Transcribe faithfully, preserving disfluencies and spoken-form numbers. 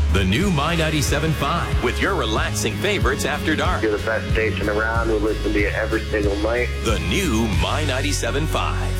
The new My ninety-seven point five with your relaxing favorites after dark. You're the best station around. We listen to you every single night. The new My ninety-seven point five.